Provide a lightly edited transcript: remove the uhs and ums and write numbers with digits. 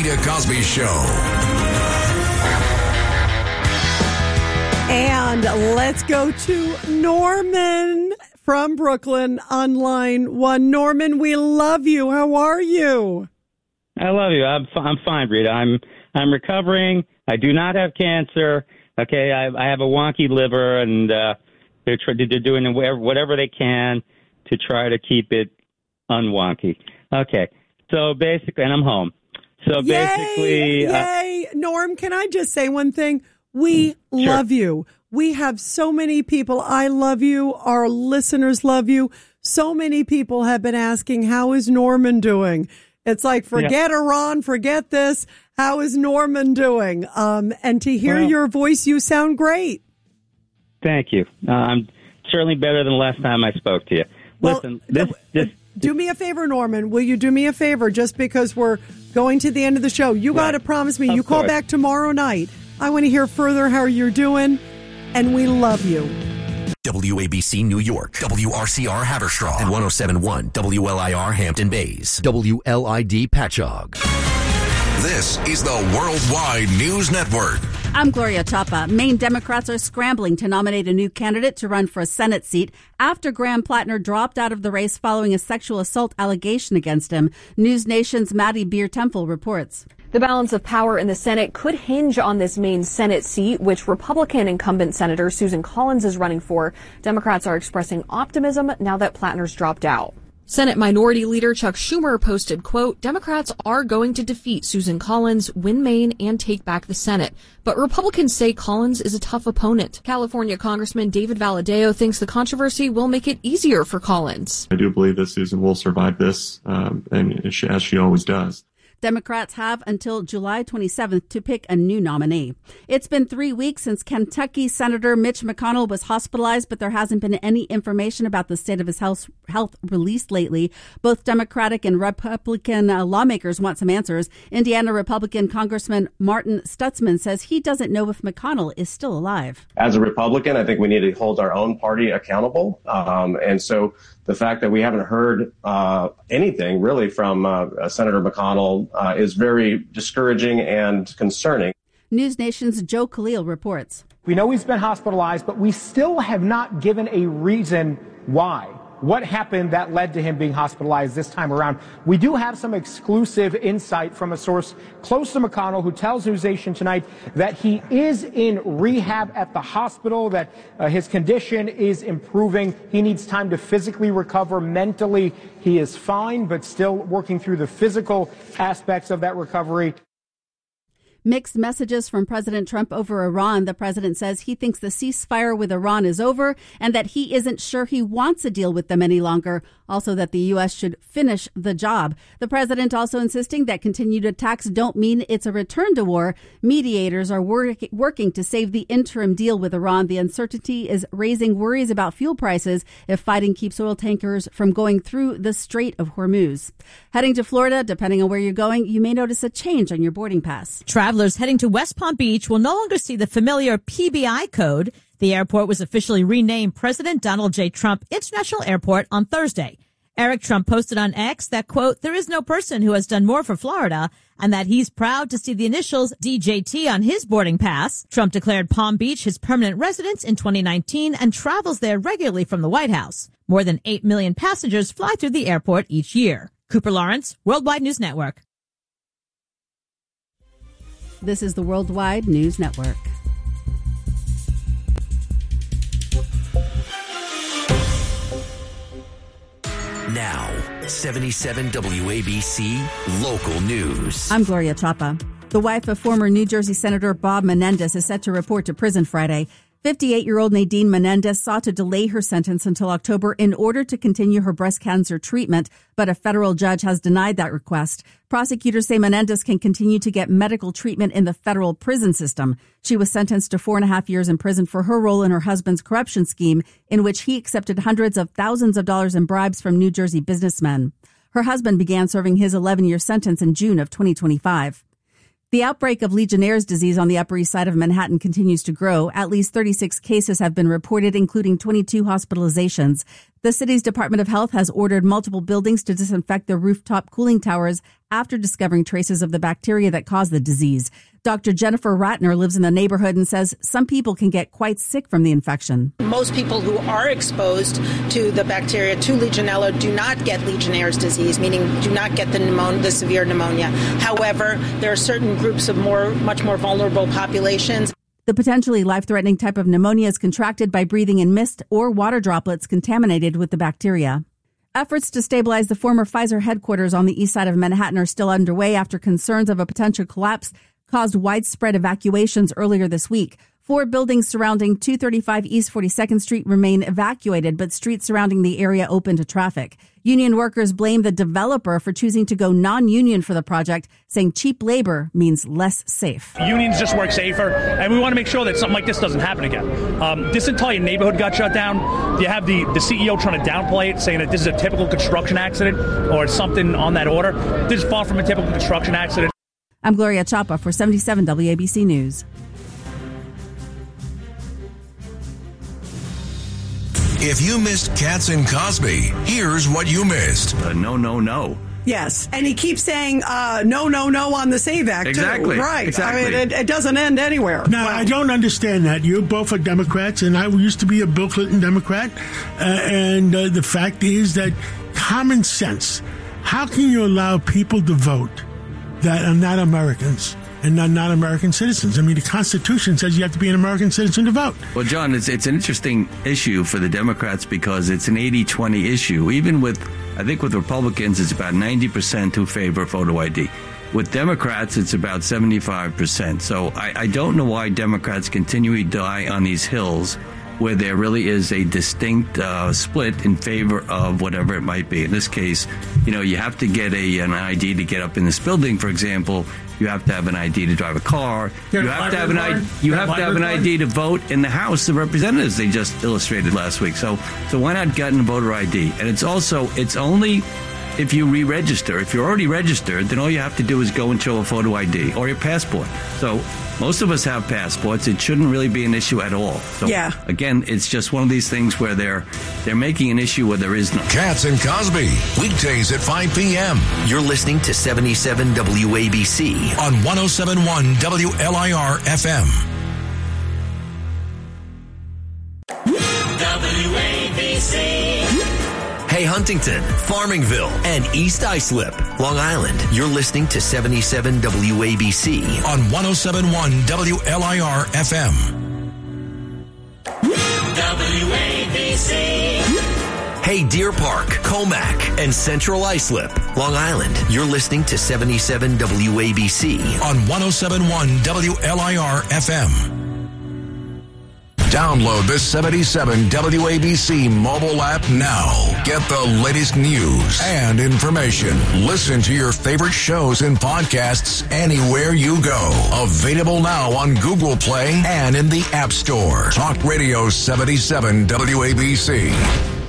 Rita Cosby Show. And let's go to Norman from Brooklyn on line one. Norman, we love you. How are you? I love you. I'm fine, Rita. I'm recovering. I do not have cancer. Okay, I have a wonky liver, and they're doing whatever they can to try to keep it unwonky. Okay, so basically, and I'm home. So basically, yay! Norm, can I just say one thing? We love you. We have so many people. I love you. Our listeners love you. So many people have been asking, how is Norman doing? It's like, forget Iran, forget this. How is Norman doing? And to hear your voice, you sound great. Thank you. I'm certainly better than the last time I spoke to you. Listen, do me a favor, Norman. Will you do me a favor? Just because we're going to the end of the show, you got to promise me you call back tomorrow night. I want to hear further how you're doing, and we love you. WABC New York, WRCR Haverstraw, and 107.1 WLIR Hampton Bays, WLID Patchogue. This is the Worldwide News Network. I'm Gloria Chapa. Maine Democrats are scrambling to nominate a new candidate to run for a Senate seat after Graham Plattner dropped out of the race following a sexual assault allegation against him. News Nation's Maddie Beer-Temple reports. The balance of power in the Senate could hinge on this Maine Senate seat, which Republican incumbent Senator Susan Collins is running for. Democrats are expressing optimism now that Plattner's dropped out. Senate Minority Leader Chuck Schumer posted, quote, Democrats are going to defeat Susan Collins, win Maine, and take back the Senate. But Republicans say Collins is a tough opponent. California Congressman David Valadao thinks the controversy will make it easier for Collins. I do believe that Susan will survive this, and as she always does. Democrats have until July 27th to pick a new nominee. It's been 3 weeks since Kentucky Senator Mitch McConnell was hospitalized, but there hasn't been any information about the state of his health released lately. Both Democratic and Republican lawmakers want some answers. Indiana Republican Congressman Martin Stutzman says he doesn't know if McConnell is still alive. As a Republican, I think we need to hold our own party accountable. And so the fact that we haven't heard anything really from Senator McConnell is very discouraging and concerning. News Nation's Joe Khalil reports. We know he's been hospitalized, but we still have not given a reason why. What happened that led to him being hospitalized this time around? We do have some exclusive insight from a source close to McConnell who tells News Nation tonight that he is in rehab at the hospital, that his condition is improving. He needs time to physically recover. Mentally, he is fine, but still working through the physical aspects of that recovery. Mixed messages from President Trump over Iran. The president says he thinks the ceasefire with Iran is over and that he isn't sure he wants a deal with them any longer. Also that the U.S. should finish the job. The president also insisting that continued attacks don't mean it's a return to war. Mediators are working to save the interim deal with Iran. The uncertainty is raising worries about fuel prices if fighting keeps oil tankers from going through the Strait of Hormuz. Heading to Florida, depending on where you're going, you may notice a change on your boarding pass. Travelers heading to West Palm Beach will no longer see the familiar PBI code. The airport was officially renamed President Donald J. Trump International Airport on Thursday. Eric Trump posted on X that, quote, there is no person who has done more for Florida and that he's proud to see the initials DJT on his boarding pass. Trump declared Palm Beach his permanent residence in 2019 and travels there regularly from the White House. More than 8 million passengers fly through the airport each year. Cooper Lawrence, Worldwide News Network. This is the Worldwide News Network. Now, 77 WABC Local News. I'm Gloria Chapa. The wife of former New Jersey Senator Bob Menendez is set to report to prison Friday. 58-year-old Nadine Menendez sought to delay her sentence until October in order to continue her breast cancer treatment, but a federal judge has denied that request. Prosecutors say Menendez can continue to get medical treatment in the federal prison system. She was sentenced to 4.5 years in prison for her role in her husband's corruption scheme, in which he accepted hundreds of thousands of dollars in bribes from New Jersey businessmen. Her husband began serving his 11-year sentence in June of 2025. The outbreak of Legionnaire's disease on the Upper East Side of Manhattan continues to grow. At least 36 cases have been reported, including 22 hospitalizations. The city's Department of Health has ordered multiple buildings to disinfect their rooftop cooling towers after discovering traces of the bacteria that cause the disease. Dr. Jennifer Ratner lives in the neighborhood and says some people can get quite sick from the infection. Most people who are exposed to the bacteria, to Legionella, do not get Legionnaire's disease, meaning do not get the severe pneumonia. However, there are certain groups of much more vulnerable populations. The potentially life-threatening type of pneumonia is contracted by breathing in mist or water droplets contaminated with the bacteria. Efforts to stabilize the former Pfizer headquarters on the east side of Manhattan are still underway after concerns of a potential collapse caused widespread evacuations earlier this week. 4 buildings surrounding 235 East 42nd Street remain evacuated, but streets surrounding the area open to traffic. Union workers blame the developer for choosing to go non-union for the project, saying cheap labor means less safe. Unions just work safer, and we want to make sure that something like this doesn't happen again. This entire neighborhood got shut down. You have the CEO trying to downplay it, saying that this is a typical construction accident or something on that order. This is far from a typical construction accident. I'm Gloria Chapa for 77 WABC News. If you missed Katz and Cosby, here's what you missed. No. Yes, and he keeps saying no on the SAVE Act, exactly. Too. Right. Exactly. I mean, it doesn't end anywhere. Now, I don't understand that. You both are Democrats, and I used to be a Bill Clinton Democrat. And the fact is that common sense, how can you allow people to vote that are not Americans and not American citizens? I mean, the Constitution says you have to be an American citizen to vote. Well, John, it's an interesting issue for the Democrats because it's an 80-20 issue. Even I think with Republicans, it's about 90% who favor photo ID. With Democrats, it's about 75%. So I don't know why Democrats continually die on these hills where there really is a distinct split in favor of whatever it might be. In this case, you have to get an ID to get up in this building, for example. You have to have an ID to drive a car. You have to have an ID to vote in the House of Representatives. They just illustrated last week. So why not get a voter ID? And it's only if you re-register. If you're already registered, then all you have to do is go and show a photo ID or your passport. So most of us have passports. It shouldn't really be an issue at all. So, again, it's just one of these things where they're making an issue where there is none. Katz and Cosby, weekdays at 5 p.m. You're listening to 77 WABC on 107.1 WLIR FM. WABC. Hey, Huntington, Farmingville, and East Islip, Long Island. You're listening to 77 WABC on 107.1 WLIR FM. WABC. Hey, Deer Park, Comac, and Central Islip, Long Island. You're listening to 77 WABC on 107.1 WLIR FM. Download the 77 WABC mobile app now. Get the latest news and information. Listen to your favorite shows and podcasts anywhere you go. Available now on Google Play and in the App Store. Talk Radio 77 WABC.